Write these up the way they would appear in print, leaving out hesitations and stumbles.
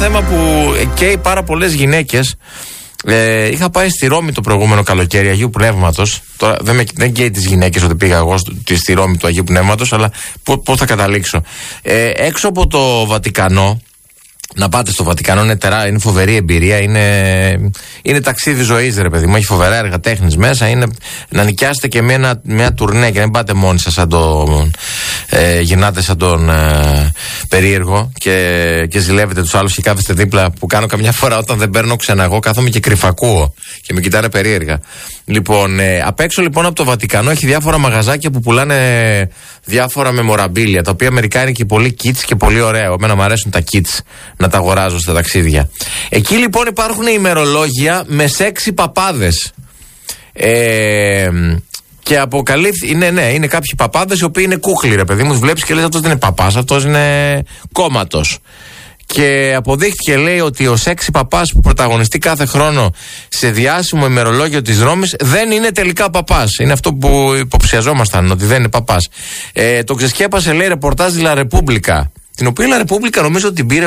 θέμα που καίει πάρα πολλές γυναίκες. Είχα πάει στη Ρώμη το προηγούμενο καλοκαίρι Αγίου Πνεύματος. Τώρα δεν καίει τις γυναίκες ότι πήγα εγώ στη Ρώμη του Αγίου Πνεύματος, αλλά πώς θα καταλήξω. Έξω από το Βατικανό, να πάτε στο Βατικανό είναι φοβερή εμπειρία, είναι ταξίδι ζωής, ρε παιδί μου. Έχει φοβερά έργα τέχνης μέσα. Είναι να νοικιάσετε και μια τουρνέ και να μην πάτε μόνοι σας γυρνάτε σαν τον περίεργο και ζηλεύετε τους άλλους και κάθεστε δίπλα, που κάνω καμιά φορά όταν δεν παίρνω ξένα. Εγώ κάθομαι και κρυφακούω και με κοιτάνε περίεργα. Λοιπόν, απ' έξω λοιπόν από το Βατικανό έχει διάφορα μαγαζάκια που πουλάνε διάφορα μεμοραμπίλια, τα οποία μερικά είναι και πολύ kits και πολύ ωραία. Εμένα μου αρέσουν τα kits να τα αγοράζω στα ταξίδια. Εκεί λοιπόν υπάρχουν ημερολόγια με σεξι παπάδες. Και είναι κάποιοι παπάδες οι οποίοι είναι κούχλοι, ρε παιδί μου. Βλέπεις και λες αυτός δεν είναι παπάς, αυτός είναι κόμματος. Και αποδείχτηκε, λέει, ότι ο σεξι παπάς που πρωταγωνιστεί κάθε χρόνο σε διάσημο ημερολόγιο της Ρώμης δεν είναι τελικά παπάς. Είναι αυτό που υποψιαζόμασταν, ότι δεν είναι παπάς. Το ξεσκέπασε, λέει, ρεπορτάζ La Repubblica, την οποία La Repubblica νομίζω ότι την πήρε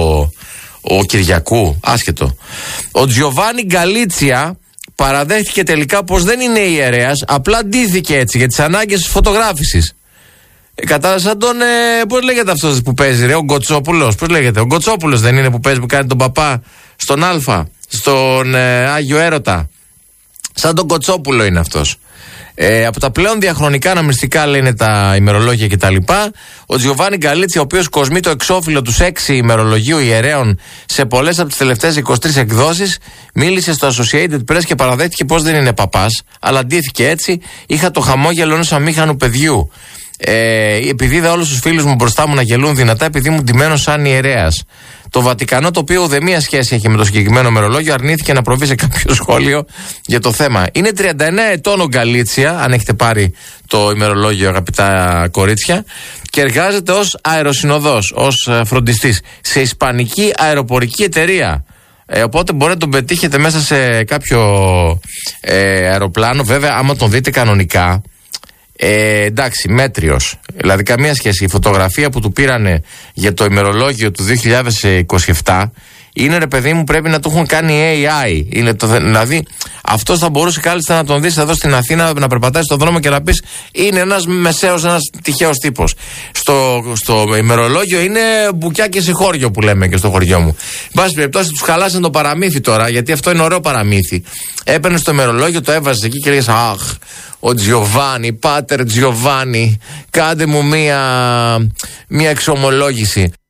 ο Κυριακού, άσχετο. Ο Τζιοβάνι Γκαλίτσια παραδέχτηκε τελικά πως δεν είναι ιερέας, απλά ντύθηκε έτσι για τις ανάγκες της φωτογράφησης. Σαν τον. Πώς λέγεται αυτός που παίζει, ρε, ο Γκοτσόπουλος. Πώς λέγεται, ο Γκοτσόπουλος δεν είναι που παίζει, που κάνει τον παπά στον Α, στον Άγιο Έρωτα. Σαν τον Γκοτσόπουλο είναι αυτός. Από τα πλέον διαχρονικά αναμνηστικά, λένε τα ημερολόγια κτλ. Ο Τζιοβάνι Γκαλίτσι, ο οποίος κοσμεί το εξώφυλλο του σεξι ημερολογίου ιερέων σε πολλές από τις τελευταίες 23 εκδόσεις, μίλησε στο Associated Press και παραδέχτηκε πως δεν είναι παπάς, αλλά ντύθηκε έτσι. Είχα το χαμόγελο ενός αμήχανου παιδιού. Επειδή είδα όλους τους φίλους μου μπροστά μου να γελούν δυνατά, επειδή ήμουν ντυμένος σαν ιερέας. Το Βατικανό, το οποίο ουδέμια σχέση έχει με το συγκεκριμένο ημερολόγιο, αρνήθηκε να προβεί σε κάποιο σχόλιο για το θέμα. Είναι 39 ετών ο Γκαλίτσια, αν έχετε πάρει το ημερολόγιο, αγαπητά κορίτσια, και εργάζεται ως αεροσυνοδός, ως φροντιστής σε ισπανική αεροπορική εταιρεία. Οπότε μπορείτε να τον πετύχετε μέσα σε κάποιο αεροπλάνο. Βέβαια, άμα τον δείτε κανονικά, εντάξει, μέτριος. Δηλαδή, καμία σχέση. Η φωτογραφία που του πήρανε για το ημερολόγιο του 2027 είναι, ρε παιδί μου, πρέπει να το έχουν κάνει AI. Δηλαδή, αυτός θα μπορούσε κάλλιστα να τον δεις εδώ στην Αθήνα, να περπατάει στον δρόμο και να πεις είναι ένας μεσαίος, ένας τυχαίος τύπος. Στο ημερολόγιο είναι μπουκιά και συγχώριο που λέμε και στο χωριό μου. Εν πάση περιπτώσει, τους χαλάσαν το παραμύθι τώρα, γιατί αυτό είναι ωραίο παραμύθι. Έπαιρνε στο ημερολόγιο, το έβαζε εκεί και λέγες αχ, ο Τζιοβάνι, πάτερ Τζιοβάνι, κάντε μου μία εξομολόγηση.